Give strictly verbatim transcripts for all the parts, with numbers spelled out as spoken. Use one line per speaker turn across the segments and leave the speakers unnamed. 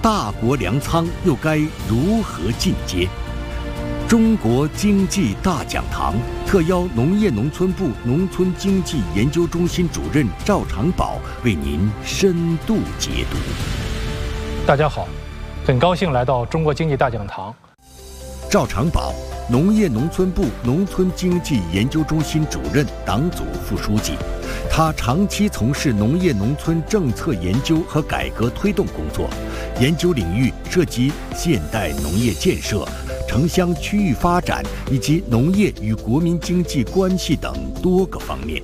大国粮仓又该如何进阶？中国经济大讲堂特邀农业农村部农村经济研究中心主任赵长宝为您深度解读。
大家好，很高兴来到中国经济大讲堂。
赵长宝，农业农村部农村经济研究中心主任、党组副书记。他长期从事农业农村政策研究和改革推动工作，研究领域涉及现代农业建设、城乡区域发展以及农业与国民经济关系等多个方面。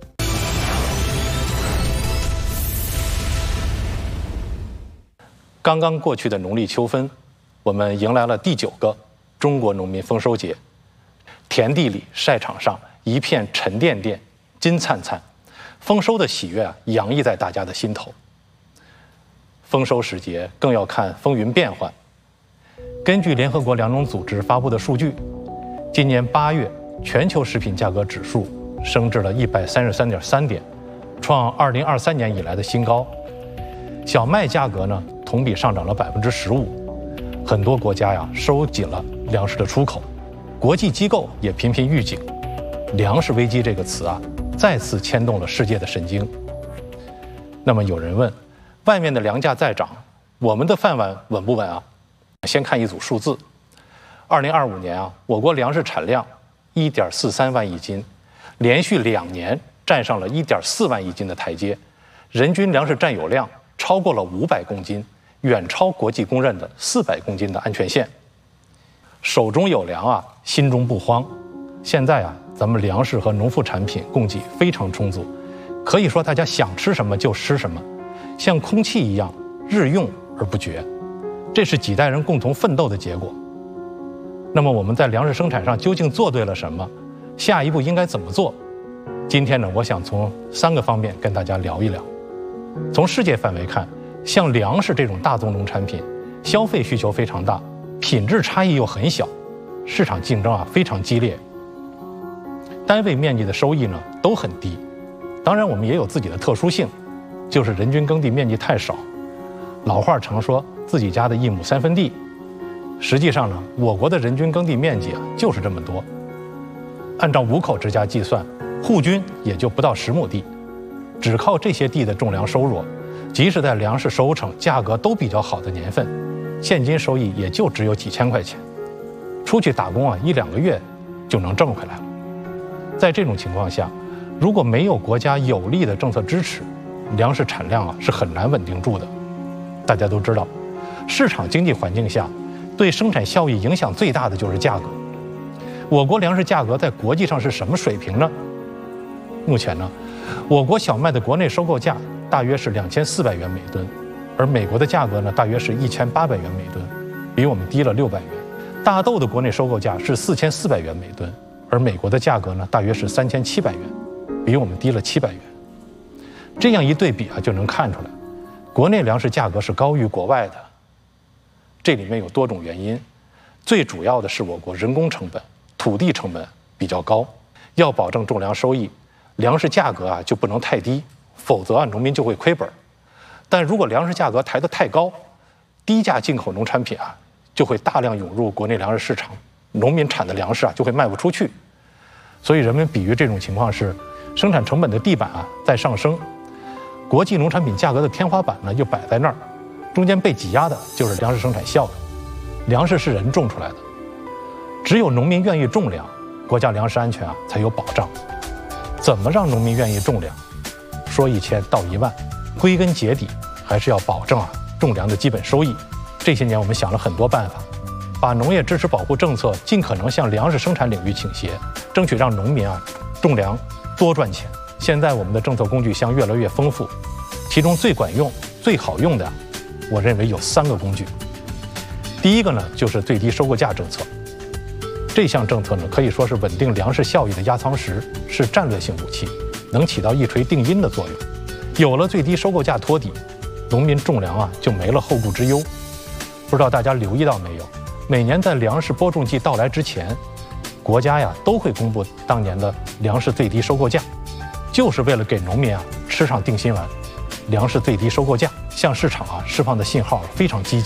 刚刚过去的农历秋分，我们迎来了第九个中国农民丰收节。田地里、晒场上，一片沉甸甸、金灿灿，丰收的喜悦啊，洋溢在大家的心头。丰收时节，更要看风云变幻。根据联合国粮农组织发布的数据，今年八月全球食品价格指数升至了一百三十三点三点，创二零二三年以来的新高。小麦价格呢，同比上涨了百分之十五。很多国家呀，收紧了粮食的出口，国际机构也频频预警，粮食危机这个词啊，再次牵动了世界的神经。那么有人问，外面的粮价在涨，我们的饭碗稳不稳啊？先看一组数字，二零二五年啊，我国粮食产量一点四三万亿斤，连续两年站上了一点四万亿斤的台阶，人均粮食占有量超过了五百公斤，远超国际公认的四百公斤的安全线。手中有粮啊，心中不慌。现在啊，咱们粮食和农副产品供给非常充足，可以说大家想吃什么就吃什么，像空气一样日用而不绝。这是几代人共同奋斗的结果。那么我们在粮食生产上究竟做对了什么？下一步应该怎么做？今天呢，我想从三个方面跟大家聊一聊。从世界范围看，像粮食这种大宗农产品，消费需求非常大，品质差异又很小，市场竞争啊非常激烈，单位面积的收益呢都很低。当然我们也有自己的特殊性，就是人均耕地面积太少。老话常说自己家的一亩三分地，实际上呢，我国的人均耕地面积啊就是这么多。按照五口之家计算，户均也就不到十亩地，只靠这些地的种粮收入，即使在粮食收成、价格都比较好的年份，现金收益也就只有几千块钱，出去打工啊一两个月就能挣回来了。在这种情况下，如果没有国家有力的政策支持，粮食产量啊是很难稳定住的。大家都知道，市场经济环境下，对生产效益影响最大的就是价格。我国粮食价格在国际上是什么水平呢？目前呢，我国小麦的国内收购价大约是两千四百元每吨，而美国的价格呢，大约是一千八百元每吨，比我们低了六百元。大豆的国内收购价是四千四百元每吨，而美国的价格呢，大约是三千七百元，比我们低了七百元。这样一对比啊，就能看出来，国内粮食价格是高于国外的。这里面有多种原因，最主要的是我国人工成本、土地成本比较高，要保证种粮收益，粮食价格啊就不能太低，否则啊农民就会亏本。但如果粮食价格抬得太高，低价进口农产品啊就会大量涌入国内粮食市场，农民产的粮食啊就会卖不出去。所以人们比喻这种情况是，生产成本的地板啊在上升，国际农产品价格的天花板呢又摆在那儿，中间被挤压的就是粮食生产效益。粮食是人种出来的，只有农民愿意种粮，国家粮食安全啊才有保障。怎么让农民愿意种粮？说一千道一万，归根结底还是要保证啊种粮的基本收益。这些年我们想了很多办法，把农业支持保护政策尽可能向粮食生产领域倾斜，争取让农民啊种粮多赚钱。现在我们的政策工具箱越来越丰富，其中最管用、最好用的，我认为有三个工具。第一个呢，就是最低收购价政策。这项政策呢，可以说是稳定粮食效益的压舱石，是战略性武器，能起到一锤定音的作用。有了最低收购价托底，农民种粮啊就没了后顾之忧。不知道大家留意到没有，每年在粮食播种季到来之前，国家呀都会公布当年的粮食最低收购价，就是为了给农民啊吃上定心丸。粮食最低收购价向市场啊释放的信号非常积极。